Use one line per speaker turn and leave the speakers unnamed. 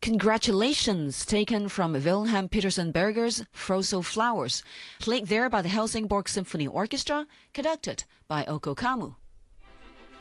Congratulations taken from Wilhelm Petersen Berger's Froso Flowers, played there by the Helsingborg Symphony Orchestra, conducted by Oko Kamu.